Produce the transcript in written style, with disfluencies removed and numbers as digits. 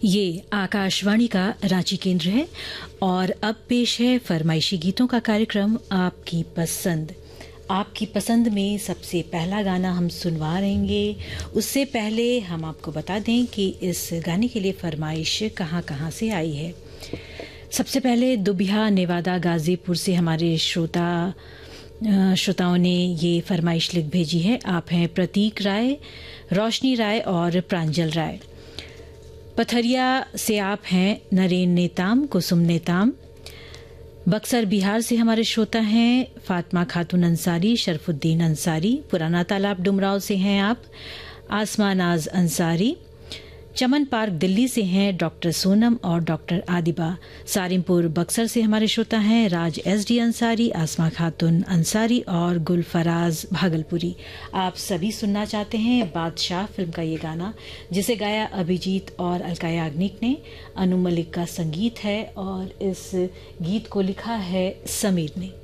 ये आकाशवाणी का रांची केंद्र है और अब पेश है फरमाइशी गीतों का कार्यक्रम आपकी पसंद। आपकी पसंद में सबसे पहला गाना हम सुनवा रहेंगे। उससे पहले हम आपको बता दें कि इस गाने के लिए फरमाइश कहाँ से आई है। सबसे पहले दुबिया नेवादा गाजीपुर से हमारे श्रोताओं ने ये फरमाइश लिख भेजी है। आप हैं प्रतीक राय, रोशनी राय और प्रांजल राय। पथरिया से आप हैं नरेन नेताम, कुसुम नेताम। बक्सर बिहार से हमारे श्रोता हैं फातिमा खातून अंसारी, शरफुद्दीन अंसारी। पुराना तालाब डुमराव से हैं आप आसमा नाज अंसारी। चमन पार्क दिल्ली से हैं डॉक्टर सोनम और डॉक्टर आदिबा। सारिमपुर बक्सर से हमारे श्रोता हैं राज SD अंसारी, आसमा खातून अंसारी और गुलफराज भागलपुरी। आप सभी सुनना चाहते हैं बादशाह फिल्म का ये गाना, जिसे गाया अभिजीत और अलका याग्निक ने। अनु मलिक का संगीत है और इस गीत को लिखा है समीर ने।